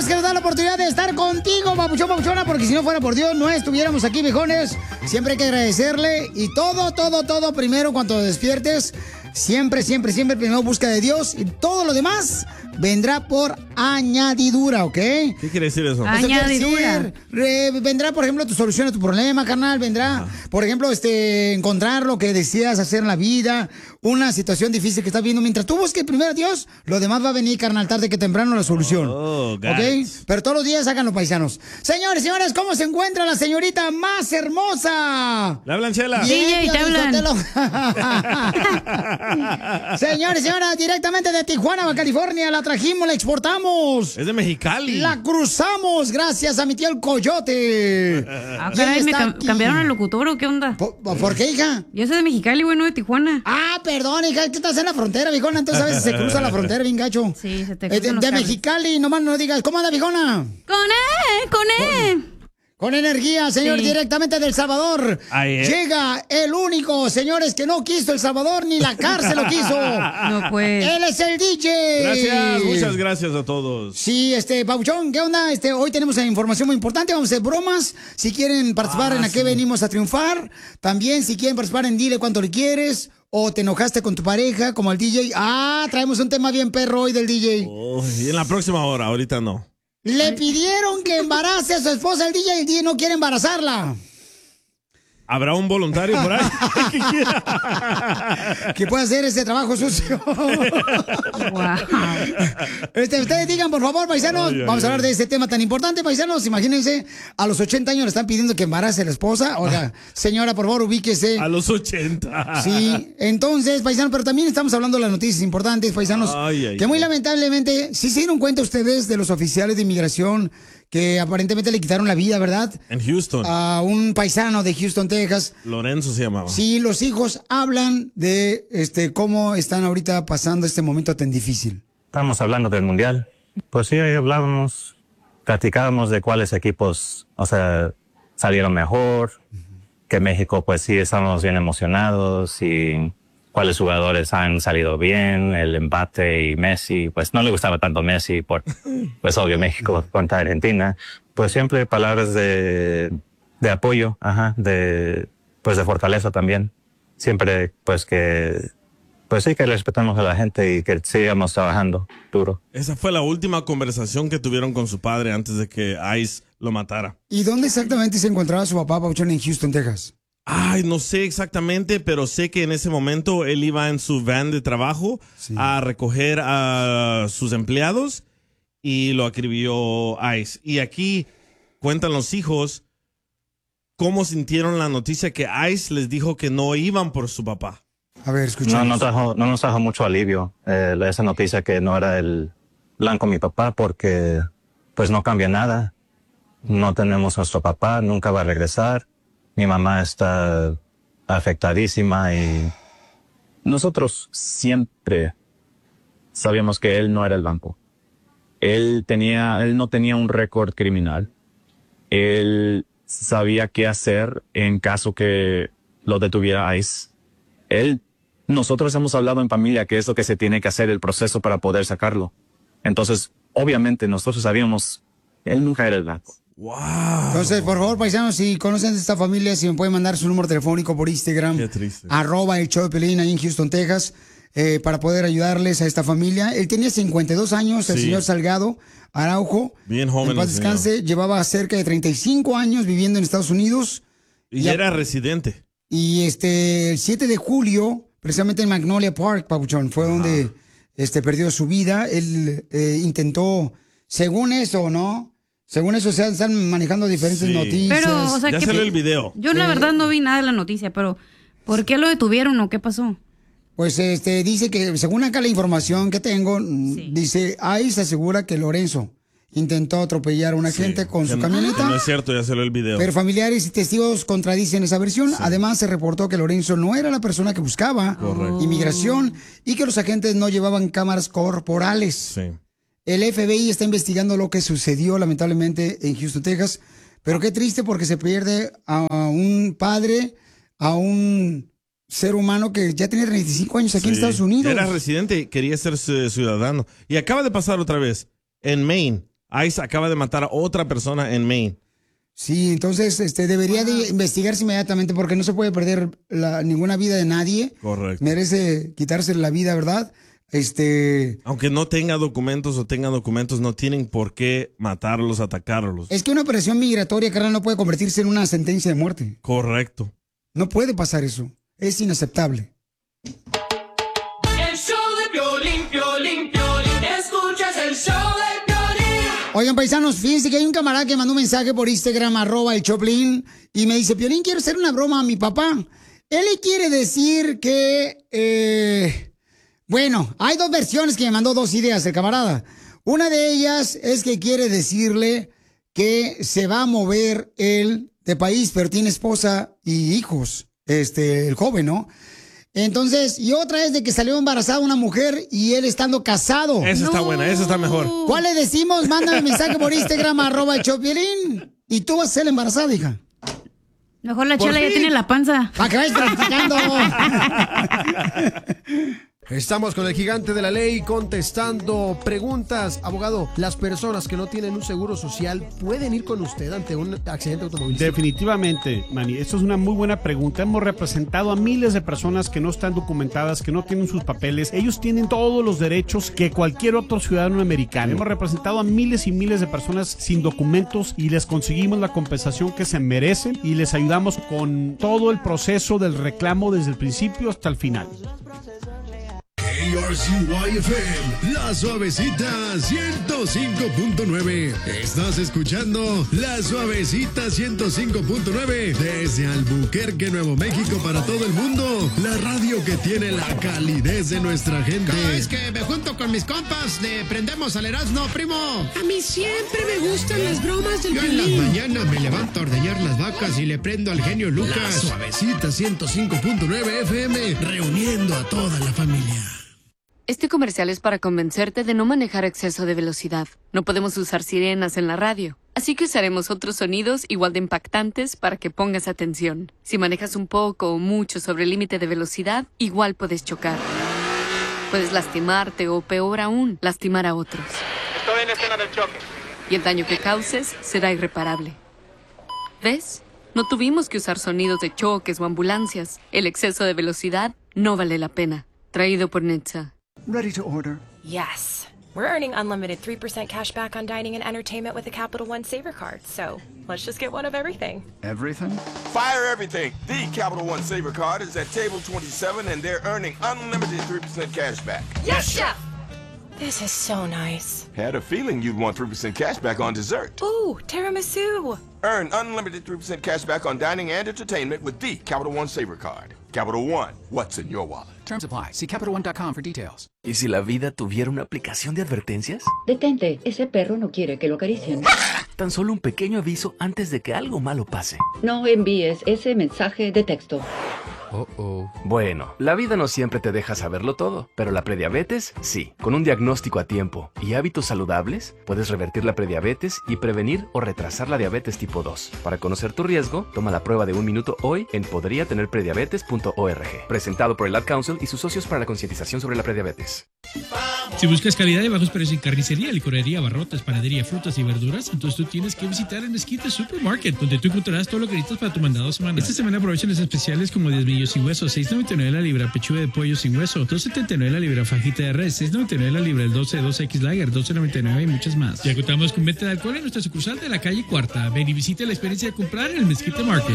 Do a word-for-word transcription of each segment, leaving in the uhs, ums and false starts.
Dios que nos da la oportunidad de estar contigo, papuchón, papuchona, porque si no fuera por Dios no estuviéramos aquí, viejones. Siempre hay que agradecerle y todo, todo, todo primero cuando despiertes. Siempre, siempre, siempre primero busca de Dios y todo lo demás vendrá por añadidura, ¿ok? ¿Qué quiere decir eso? Añadidura. Decir, re, vendrá, por ejemplo, tu solución a tu problema, carnal. Vendrá, ah. por ejemplo, este, encontrar lo que deseas hacer en la vida, una situación difícil que estás viendo. Mientras tú busques primero a Dios, lo demás va a venir, carnal, tarde que temprano la solución. Oh, ¿ok? Pero todos los días hagan los paisanos. Señores, señoras, ¿cómo se encuentra la señorita más hermosa? Le hablan, Chela. Bien, te hablan. Señores, señoras, directamente de Tijuana, California, la trajimos, la exportamos. Es de Mexicali. La cruzamos gracias a mi tío el Coyote. Ah, caray, ¿me cam cambiaron el locutor o qué onda? ¿Por, ¿por qué, hija? Yo soy de Mexicali, güey, no de Tijuana. Ah, perdón, hija, tú estás en la frontera, viejona, entonces a veces se cruza la frontera bien gacho. Sí, se te cruzan eh, De, de Mexicali, nomás no digas, ¿cómo anda, viejona? Con E, con E. Con... Con energía, señor, sí. Directamente del Salvador. Ay, eh. Llega el único, señores, que no quiso El Salvador, ni la cárcel lo quiso. No, pues. Él es el D J. Gracias, muchas gracias a todos. Sí, este, Pauchón, ¿qué onda? Este, hoy tenemos información muy importante, vamos a hacer bromas. Si quieren participar ah, en A qué sí. venimos a triunfar. También, si quieren participar en Dile Cuánto Le Quieres. O te enojaste con tu pareja, como el D J. Ah, traemos un tema bien perro hoy del D J. Oh, y en la próxima hora, ahorita no. Le pidieron que embarace a su esposa el D J y el D J no quiere embarazarla. ¿Habrá un voluntario por ahí? que pueda hacer ese trabajo sucio. Wow. este, ustedes digan, por favor, paisanos, ay, ay, vamos a hablar de este tema tan importante, paisanos. Imagínense, a los ochenta años le están pidiendo que embarace a la esposa. Oiga, señora, por favor, ubíquese. A los ochenta. Sí, entonces, paisanos, pero también estamos hablando de las noticias importantes, paisanos, ay, ay, que muy ay. lamentablemente, ¿sí se dieron cuenta ustedes de los oficiales de inmigración que aparentemente le quitaron la vida, ¿verdad? En Houston. A un paisano de Houston, Texas. Lorenzo se llamaba. Sí, los hijos hablan de este cómo están ahorita pasando este momento tan difícil. Estamos hablando del Mundial. Pues sí, ahí hablábamos, platicábamos de cuáles equipos, o sea, salieron mejor, uh-huh. que México, pues sí, estamos bien emocionados y cuáles jugadores han salido bien, el Mbappé y Messi, pues no le gustaba tanto Messi por, pues obvio, México contra Argentina. Pues siempre palabras de, de apoyo, ajá, de, pues de fortaleza también. Siempre, pues que, pues sí que respetamos a la gente y que sigamos trabajando duro. Esa fue la última conversación que tuvieron con su padre antes de que ICE lo matara. ¿Y dónde exactamente se encontraba su papá, Pauchón, en Houston, Texas? Ay, no sé exactamente, pero sé que en ese momento él iba en su van de trabajo sí. a recoger a sus empleados y lo acribilló ICE. Y aquí cuentan los hijos cómo sintieron la noticia que ICE les dijo que no iban por su papá. A ver, escuchamos. No, no, trajo, no nos trajo mucho alivio eh, esa noticia que no era el blanco mi papá porque pues no cambia nada. No tenemos a nuestro papá, nunca va a regresar. Mi mamá está afectadísima y nosotros siempre sabíamos que él no era el blanco. Él tenía, él no tenía un récord criminal. Él sabía qué hacer en caso que lo detuviera ICE. Él, nosotros hemos hablado en familia que es lo que se tiene que hacer, el proceso para poder sacarlo. Entonces, obviamente, nosotros sabíamos, él nunca era el blanco. Wow. Entonces, por favor, paisanos, si conocen de esta familia, si me pueden mandar su número telefónico por Instagram, arroba el show de Piolín ahí en Houston, Texas, eh, para poder ayudarles a esta familia. Él tenía cincuenta y dos años, el sí. señor Salgado Araujo. Bien joven. En paz descanse, llevaba cerca de treinta y cinco años viviendo en Estados Unidos. Y, y era a, residente. Y este, el siete de julio, precisamente en Magnolia Park, Papuchón, fue Ajá. donde este, perdió su vida. Él eh, intentó, según eso, ¿no? Según eso, se están manejando diferentes sí. noticias. Pero, o sea, ya que salió el video. Yo, la verdad, no vi nada de la noticia, pero ¿por qué lo detuvieron o qué pasó? Pues este dice que, según acá la información que tengo, sí. dice, ahí se asegura que Lorenzo intentó atropellar a una sí. gente con su no, camioneta. No es cierto, ya salió el video. Pero familiares y testigos contradicen esa versión. Sí. Además, se reportó que Lorenzo no era la persona que buscaba Correcto. inmigración y que los agentes no llevaban cámaras corporales. Sí. El F B I está investigando lo que sucedió lamentablemente en Houston, Texas, pero qué triste porque se pierde a un padre, a un ser humano que ya tenía treinta y cinco años aquí sí. en Estados Unidos. Era residente y quería ser ciudadano. Y acaba de pasar otra vez en Maine. ICE acaba de matar a otra persona en Maine. Sí, entonces este, debería de investigarse inmediatamente porque no se puede perder la, ninguna vida de nadie. Correcto. Merece quitarse la vida, ¿verdad? Este... Aunque no tenga documentos o tenga documentos, no tienen por qué matarlos, atacarlos. Es que una operación migratoria, carnal, no puede convertirse en una sentencia de muerte. Correcto. No puede pasar eso. Es inaceptable. El show de Piolín, Piolín, Piolín. Escuchas el show de Piolín. Oigan, paisanos, fíjense que hay un camarada que mandó un mensaje por Instagram, arroba el Choplin, y me dice, Piolín, quiero hacer una broma a mi papá. Él le quiere decir que... Eh... Bueno, hay dos versiones que me mandó dos ideas el camarada. Una de ellas es que quiere decirle que se va a mover él de país, pero tiene esposa y hijos, este, el joven, ¿no? Entonces, y otra es de que salió embarazada una mujer y él estando casado. Esa está buena, esa está mejor. ¿Cuál le decimos? Mándame mensaje por Instagram, arroba el Choplin. Y tú vas a ser embarazada, hija. Mejor la Chela ya tiene la panza. Para que vayas practicando. Estamos con el gigante de la ley contestando preguntas. Abogado, ¿las personas que no tienen un seguro social pueden ir con usted ante un accidente automovilístico? Definitivamente, Manny. Esto es una muy buena pregunta. Hemos representado a miles de personas que no están documentadas, que no tienen sus papeles. Ellos tienen todos los derechos que cualquier otro ciudadano americano. Hemos representado a miles y miles de personas sin documentos y les conseguimos la compensación que se merecen y les ayudamos con todo el proceso del reclamo desde el principio hasta el final. K R C Y F M, La Suavecita ciento cinco punto nueve. Estás escuchando La Suavecita ciento cinco punto nueve desde Albuquerque, Nuevo México, para todo el mundo. La radio que tiene la calidez de nuestra gente. Cada vez que me junto con mis compas, le prendemos al Erasmo, primo. A mí siempre me gustan las bromas del Yo en Piolín. las mañanas me levanto a ordeñar las vacas y le prendo al genio Lucas. La Suavecita ciento cinco punto nueve F M, reuniendo a toda la familia. Este comercial es para convencerte de no manejar a exceso de velocidad. No podemos usar sirenas en la radio, así que usaremos otros sonidos igual de impactantes para que pongas atención. Si manejas un poco o mucho sobre el límite de velocidad, igual puedes chocar. Puedes lastimarte o, peor aún, lastimar a otros. Estoy en la escena del choque. Y el daño que causes será irreparable. ¿Ves? No tuvimos que usar sonidos de choques o ambulancias. El exceso de velocidad no vale la pena. Traído por Netza. Ready to order? Yes. We're earning unlimited three percent cash back on dining and entertainment with the Capital One Saver Card. So, let's just get one of everything. Everything? Fire everything. The Capital One Saver Card is at table twenty-seven and they're earning unlimited three percent cash back. Yes, Chef! This is so nice. Had a feeling you'd want three percent cash back on dessert. Ooh, tiramisu. Earn unlimited three percent cash back on dining and entertainment with the Capital One Saver Card. Capital One, what's in your wallet? Terms apply. See Capital One dot com for details. ¿Y si la vida tuviera una aplicación de advertencias? Detente, ese perro no quiere que lo acaricien. Tan solo un pequeño aviso antes de que algo malo pase. No envíes ese mensaje de texto. Oh, oh. Bueno, la vida no siempre te deja saberlo todo, pero la prediabetes sí. Con un diagnóstico a tiempo y hábitos saludables, puedes revertir la prediabetes y prevenir o retrasar la diabetes tipo dos. Para conocer tu riesgo, toma la prueba de un minuto hoy en podría tener prediabetes punto org. Presentado por el Ad Council y sus socios para la concientización sobre la prediabetes. Si buscas calidad y bajos precios en carnicería, licorería, abarrotes, panadería, frutas y verduras, entonces tú tienes que visitar el Mezquite Supermarket, donde tú encontrarás todo lo que necesitas para tu mandado semanal. Esta semana aprovechen los especiales como diez millos sin hueso, seis noventa y nueve la libra, pechuga de pollo sin hueso, dos setenta y nueve la libra, fajita de res, seis noventa y nueve la libra, el doce dos X Lager, doce noventa y nueve y muchas más. Ya contamos con venta de alcohol en nuestra sucursal de la calle Cuarta. Ven y visite la experiencia de comprar en el Mezquite Market.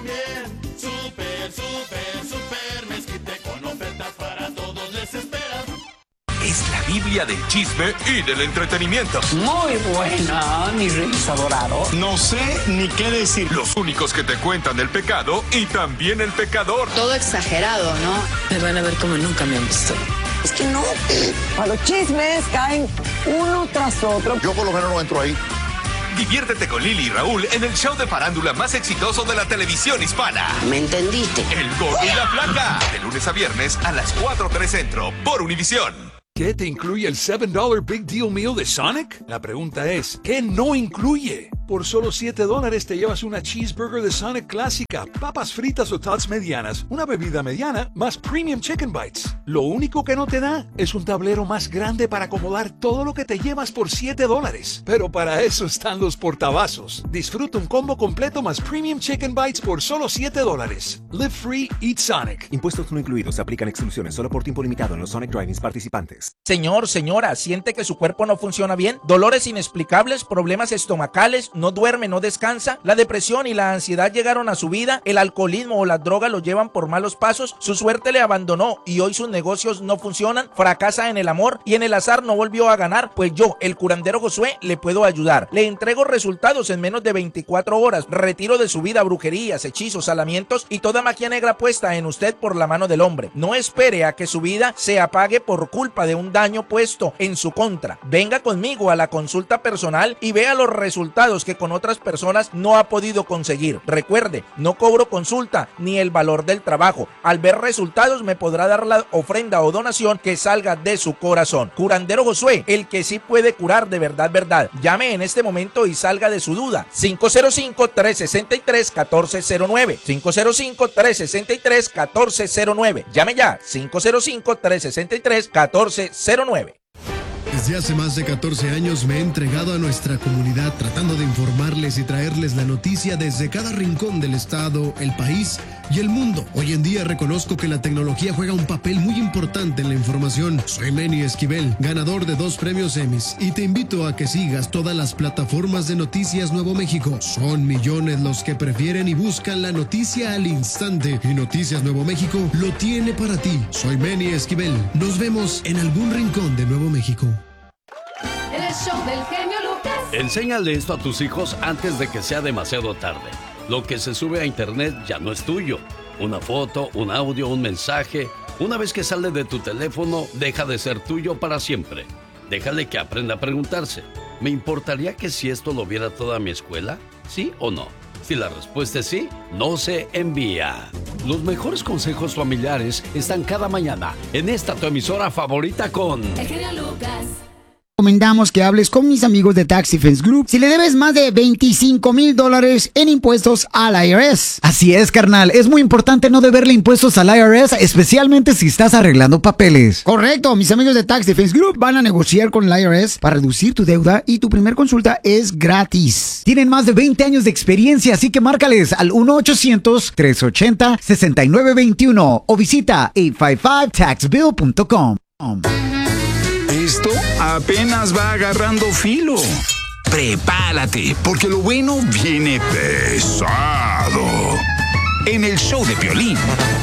Super, super, super mezquite con ofertas para todos les espera. Es la Biblia del chisme y del entretenimiento. Muy buena, mi Reyes adorado. No sé ni qué decir. Los únicos que te cuentan el pecado y también el pecador. Todo exagerado, ¿no? Me van a ver como nunca me han visto. Es que no. A los chismes caen uno tras otro. Yo por lo menos no entro ahí. Diviértete con Lili y Raúl en el show de farándula más exitoso de la televisión hispana. ¿Me entendiste? El Gordo y la Flaca. De lunes a viernes a las cuatro tres Centro por Univisión. ¿Qué te incluye el seven dollar Big Deal Meal de Sonic? La pregunta es, ¿qué no incluye? Por solo siete dólares te llevas una cheeseburger de Sonic clásica, papas fritas o tots medianas, una bebida mediana, más Premium Chicken Bites. Lo único que no te da es un tablero más grande para acomodar todo lo que te llevas por siete dólares. Pero para eso están los portavasos. Disfruta un combo completo más Premium Chicken Bites por solo siete dólares. Live free, eat Sonic. Impuestos no incluidos. Se aplican exclusiones solo por tiempo limitado en los Sonic Drive-ins participantes. Señor, señora, ¿siente que su cuerpo no funciona bien? ¿Dolores inexplicables? ¿Problemas estomacales? ¿No duerme, no descansa? ¿La depresión y la ansiedad llegaron a su vida? ¿El alcoholismo o las drogas lo llevan por malos pasos? ¿Su suerte le abandonó y hoy sus negocios no funcionan? ¿Fracasa en el amor y en el azar no volvió a ganar? Pues yo, el curandero Josué, le puedo ayudar. Le entrego resultados en menos de veinticuatro horas. Retiro de su vida brujerías, hechizos, salamientos y toda magia negra puesta en usted por la mano del hombre. No espere a que su vida se apague por culpa de un daño puesto en su contra. Venga conmigo a la consulta personal y vea los resultados que con otras personas no ha podido conseguir. Recuerde, no cobro consulta ni el valor del trabajo. Al ver resultados me podrá dar la ofrenda o donación que salga de su corazón. Curandero Josué, el que sí puede curar de verdad, verdad. Llame en este momento y salga de su duda. cinco cero cinco, tres seis tres, uno cuatro cero nueve. cinco cero cinco, tres seis tres, uno cuatro cero nueve. Llame ya. cinco cero cinco, tres seis tres, uno cuatro cero nueve. Desde hace más de catorce años me he entregado a nuestra comunidad tratando de informarles y traerles la noticia desde cada rincón del estado, el país y el mundo. Hoy en día reconozco que la tecnología juega un papel muy importante en la información. Soy Manny Esquivel, ganador de dos premios Emmys, y te invito a que sigas todas las plataformas de Noticias Nuevo México. Son millones los que prefieren y buscan la noticia al instante, y Noticias Nuevo México lo tiene para ti. Soy Manny Esquivel. Nos vemos en algún rincón de Nuevo México. El show del genio Lucas. Enséñale esto a tus hijos antes de que sea demasiado tarde. Lo que se sube a internet ya no es tuyo. Una foto, un audio, un mensaje. Una vez que sale de tu teléfono, deja de ser tuyo para siempre. Déjale que aprenda a preguntarse: ¿me importaría que si esto lo viera toda mi escuela? ¿Sí o no? Si la respuesta es sí, no se envía. Los mejores consejos familiares están cada mañana en esta tu emisora favorita con El genio Lucas. Recomendamos que hables con mis amigos de Tax Defense Group si le debes más de veinticinco mil dólares en impuestos al I R S. Así es, carnal. Es muy importante no deberle impuestos al I R S, especialmente si estás arreglando papeles. Correcto. Mis amigos de Tax Defense Group van a negociar con el I R S para reducir tu deuda y tu primer consulta es gratis. Tienen más de veinte años de experiencia, así que márcales al uno ochocientos, tres ochenta, sesenta y nueve veintiuno o visita ocho cinco cinco tax bill punto com. Esto apenas va agarrando filo. Prepárate, porque lo bueno viene pesado. En el show de Piolín.